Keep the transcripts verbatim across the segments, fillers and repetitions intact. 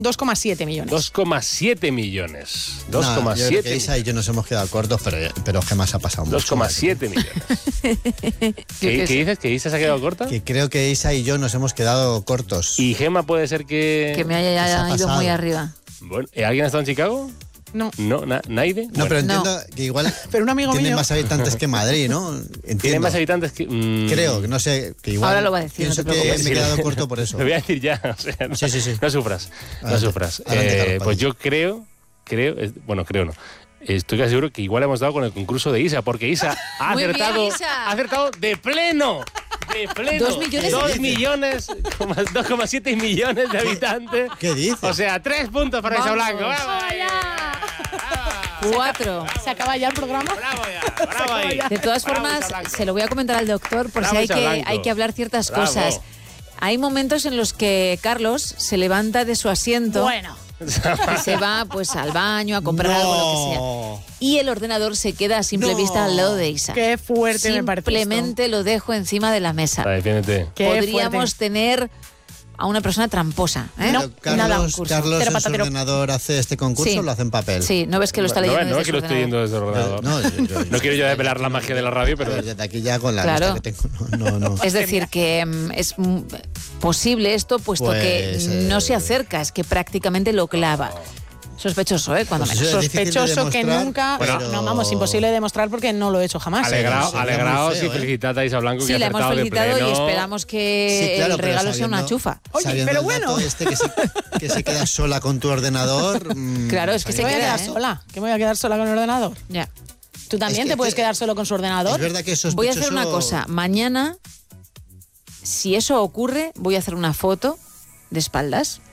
dos coma siete millones. dos coma siete millones. dos coma siete. No, yo creo que Isa y yo nos hemos quedado cortos, pero, pero que más ha pasado mucho. dos coma siete millones. ¿Qué, ¿Qué dices? ¿Que Isa se ha quedado corta? Que creo que Isa y yo nos hemos quedado cortos. ¿Y Gemma puede ser que...? Que me haya ido muy arriba. Bueno, ¿alguien ha estado en Chicago? No. ¿No? Na- ¿Naide? No, Bueno. pero entiendo No. que igual Pero un amigo tiene mío. más habitantes que Madrid, ¿no? Entiendo. ¿Tiene más habitantes que...? Mm, Creo, que no sé, que igual... Ahora lo va a decir, Pienso no te que preocupes. me he quedado corto por eso. Lo voy a decir ya. O sea, no, Sí, sí, sí. no sufras. No Adelante. sufras. Adelante, Eh, Carlos pues Padilla. yo creo, creo, es- bueno, creo no. Estoy casi seguro que igual hemos dado con el concurso de Isa, porque Isa ha Muy bien, acertado, Isa. ha acertado de pleno. De pleno. Dos millones de Dos veces. millones, coma- dos coma siete millones de habitantes. ¿Qué dices? O sea, tres puntos para Isa Vamos. Blanco. ¡Bravo! Cuatro. ¿Se acaba ya el programa? ¡Bravo ya! ¡Bravo ahí! De todas Bravo, formas, Isa Blanco. se lo voy a comentar al doctor por Bravo, si hay Isa que, Blanco. hay que hablar ciertas Bravo. cosas. Hay momentos en los que Carlos se levanta de su asiento Bueno. y se va pues al baño a comprar algo, lo que sea. Y el ordenador se queda a simple No. vista al lado de Isa. Qué fuerte me parece. Simplemente lo dejo encima de la mesa. Va, defiéndete. Qué Podríamos fuerte. tener a una persona tramposa. ¿eh? Pero No, nada, Carlos, concurso. Carlos Cero en su patatero. ordenador hace este concurso Sí. o lo hace en papel. Sí, no ves que lo está No, leyendo no, no desde es que su lo estoy ordenador. yendo desde el ordenador. No, yo- yo- No quiero yo develar la magia de la radio, pero... Pero desde aquí ya con la Claro. lista que tengo. No, no, no. Es decir, que mm, es mm, posible esto, puesto Pues, que eh, no se acerca, es que prácticamente lo clava. Sospechoso, ¿eh? Cuando Pues menos. eso es difícil de Sospechoso que demostrar, nunca. pero- No, vamos, imposible de demostrar porque no lo he hecho jamás. Alegrado, sería muy alegraos feo, y ¿eh? felicitad a Isa Blanco, Sí, que ha la hemos acertado de felicitado y pleno. esperamos que Sí, claro, el pero regalo sea una sabiendo- chufa. Oye, sabiendo pero el bueno. dato este que se, que se queda sola con tu ordenador. mm, Claro, es que ¿Qué se me voy a queda, quedar ¿eh? sola? ¿Que me voy a quedar sola con el ordenador? Ya. ¿Tú también Es que- te puedes que- quedar solo con su ordenador? Es verdad que es Voy a sospechoso. hacer una cosa. Mañana, si eso ocurre, voy a hacer una foto de espaldas.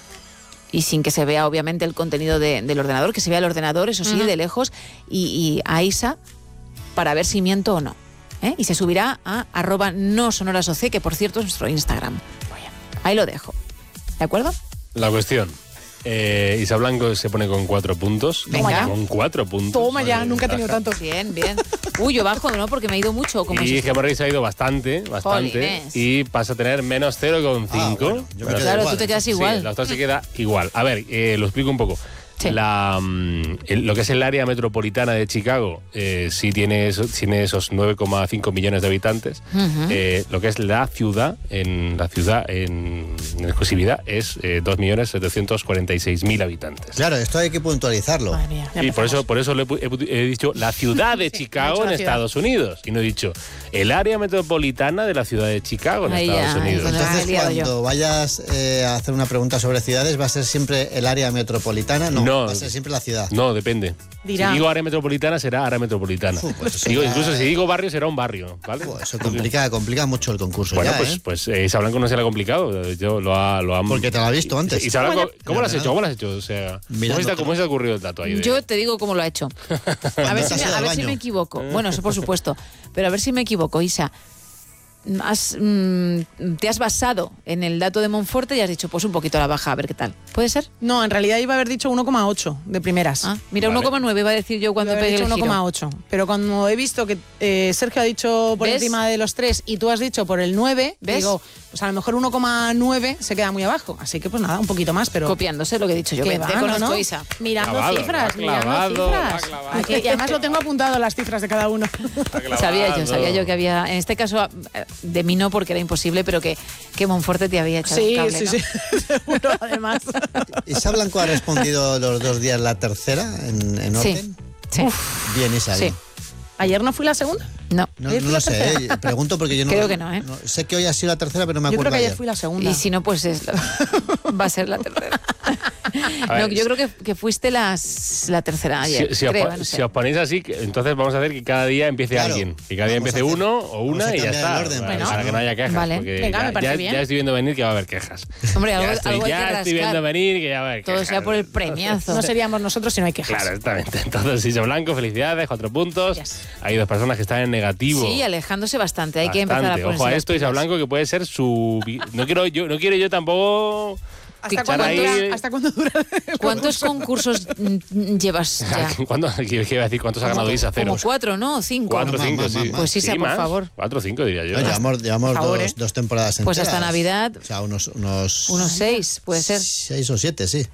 Y sin que se vea, obviamente, el contenido de- del ordenador, que se vea el ordenador, eso sí, Ujú. de lejos, y, y a Isa, para ver si miento o no. ¿eh? Y se subirá a arroba no sonorasoc, que por cierto es nuestro Instagram. Ahí lo dejo. ¿De acuerdo? La cuestión. Eh, Isa Blanco se pone con cuatro puntos. Venga. ya. Con cuatro puntos. Toma ya, Madre nunca he mía. tenido tanto. Bien, bien. Uy, yo bajo, ¿no? Porque me he ido mucho. Como Y es Gemma Reyes ha ido bastante, bastante. Jolines. Y pasa a tener menos cero coma cinco. Ah, bueno, yo me quedo Claro, igual. tú te quedas Sí, igual. la otra se queda igual. A ver, eh, lo explico un poco. Sí. La, mm, el- lo que es el área metropolitana de Chicago eh, sí tiene, eso- tiene esos nueve coma cinco millones de habitantes. Ujú. Eh, lo que es la ciudad, en la ciudad en, en exclusividad, es eh, dos millones setecientos cuarenta y seis mil habitantes. Claro, esto hay que puntualizarlo. Madre mía, ya Y por empezamos. eso, por eso le he, pu- he pu- he dicho la ciudad de Sí, Chicago he dicho en la ciudad. Estados Unidos. Y no he dicho el área metropolitana de la ciudad de Chicago en Ahí Estados ya, ahí Unidos. bueno. Entonces, he liado cuando yo. vayas eh, a hacer una pregunta sobre ciudades, ¿va a ser siempre el área metropolitana? No, No. va a ser siempre la ciudad. No, depende. Dirá. Si digo área metropolitana, será área metropolitana. Uf, pues eso Digo, ya- incluso si digo barrio, será un barrio, ¿vale? Buah, eso complica, complica mucho el concurso Bueno, ya, pues, ¿eh? pues eh, Isa Blanco no se le ha complicado. Yo lo ha, lo ha- Porque te lo ha visto antes. Isa Blanco, Bueno, ¿cómo lo has Mira, hecho? ¿Cómo lo has hecho? O sea, ¿cómo Mirando se, te, todo. ¿cómo se te ha ocurrido el dato ahí? de- Yo te digo cómo lo ha hecho. A ver, te si, has me, ido a al ver si baño. me equivoco. Bueno, eso por supuesto. Pero a ver si me equivoco, Isa. Has, mm, te has basado en el dato de Monforte y has dicho, pues un poquito a la baja, a ver qué tal. ¿Puede ser? No, en realidad iba a haber dicho uno coma ocho de primeras. Ah, mira, Vale. uno coma nueve iba a decir yo cuando Iba a haber pegué dicho el uno giro. coma ocho. Pero cuando he visto que eh, Sergio ha dicho por ¿Ves? encima de los tres y tú has dicho por el nueve, ¿Ves? digo, pues a lo mejor uno coma nueve se queda muy abajo. Así que pues nada, un poquito más, pero... Copiándose lo que he dicho yo. Que Ven, va, te ¿no, conozco, no? Isa. Mirando Clavado, cifras, lo ha clavado, mirando lo ha cifras. clavado. Aquí- y además lo tengo apuntado, las cifras de cada uno. Sabía yo, sabía yo que había... En este caso, eh, de mí no, porque era imposible, pero que, que Monforte te había echado Sí, un cable, sí, ¿no? sí, seguro, además. ¿Isa Blanco ha respondido los dos días la tercera en, en Sí, orden? sí. Bien, Isa. Sí. bien. ¿Ayer no fui la segunda? No. No, ¿Ayer no fui lo la sé, tercera? eh, pregunto porque yo no... Creo que no, ¿eh? Sé que hoy ha sido la tercera, pero no me Yo acuerdo creo que ayer ayer. fui la segunda. Y si no, pues es la- va a ser la tercera. A No, ver, yo creo que, que fuiste las, la tercera ayer. Si, si os, creo, po- no si sé. os ponéis así, que- entonces vamos a hacer que cada día empiece Claro. alguien. Que cada día Vamos empiece a hacer- uno o vamos una a y ya cambiar está. el orden, para, Bueno. para que no haya quejas. Vale. Porque Venga, ya, me parece ya- bien. ya estoy viendo venir que va a haber quejas. Hombre, Ya algo, estoy, algo hay ya que estoy viendo rascar. venir que ya va a haber Todo quejas. sea por el premiazo. No seríamos nosotros si no hay quejas. Claro, exactamente. Entonces, Isa Blanco, felicidades, cuatro puntos. Yes. Hay dos personas que están en negativo. Sí, alejándose bastante. Hay que empezar a Bastante. ponerse Ojo a las esto, Isa pilas. Blanco, que puede ser su... vi- No quiero yo, no quiero yo tampoco ¿Hasta Estar cuándo, ahí- dura, ¿Hasta cuándo dura el ¿Cuántos concurso? concursos mm, llevas ya? ¿Cuándo, ¿Qué iba a decir? ¿Cuántos ha ganado Isa? Cero. Como cuatro, ¿no? Cinco. Cuatro o Más, cinco, más, sí. más, más. Pues Isa, Sí, por más. favor. Cuatro o cinco, diría yo. No, llevamos llevamos Por favor, dos, ¿eh? dos temporadas enteras. Pues hasta Navidad. O sea, unos, unos Unos seis, puede ser. seis o siete, sí.